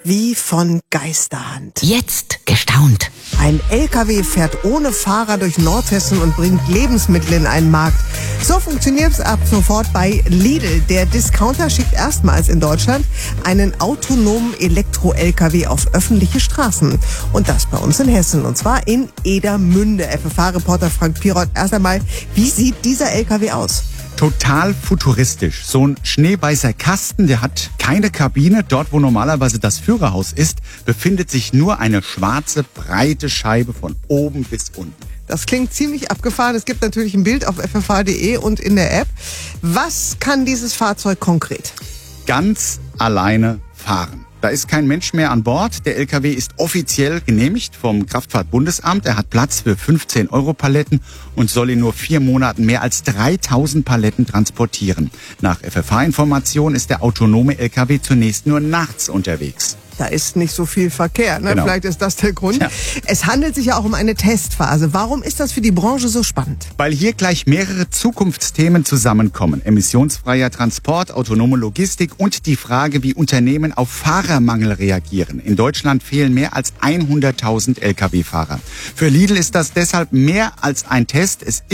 Wie von Geisterhand. Jetzt gestaunt. Ein LKW fährt ohne Fahrer durch Nordhessen und bringt Lebensmittel in einen Markt. So funktioniert es ab sofort bei Lidl. Der Discounter schickt erstmals in Deutschland einen autonomen Elektro-LKW auf öffentliche Straßen. Und das bei uns in Hessen, und zwar in Edermünde. FFH-Reporter Frank Piroth, erst einmal, wie sieht dieser LKW aus? Total futuristisch. So ein schneeweißer Kasten, der hat keine Kabine. Dort, wo normalerweise das Führerhaus ist, befindet sich nur eine schwarze, breite Scheibe von oben bis unten. Das klingt ziemlich abgefahren. Es gibt natürlich ein Bild auf ffh.de und in der App. Was kann dieses Fahrzeug konkret? Ganz alleine fahren. Da ist kein Mensch mehr an Bord. Der LKW ist offiziell genehmigt vom Kraftfahrtbundesamt. Er hat Platz für 15-Euro-Paletten und soll in nur 4 Monaten mehr als 3000 Paletten transportieren. Nach FFH-Information ist der autonome LKW zunächst nur nachts unterwegs. Da ist nicht so viel Verkehr, ne? Genau. Vielleicht ist das der Grund. Ja. Es handelt sich ja auch um eine Testphase. Warum ist das für die Branche so spannend? Weil hier gleich mehrere Zukunftsthemen zusammenkommen. Emissionsfreier Transport, autonome Logistik und die Frage, wie Unternehmen auf Fahrermangel reagieren. In Deutschland fehlen mehr als 100.000 Lkw-Fahrer. Für Lidl ist das deshalb mehr als ein Test. Es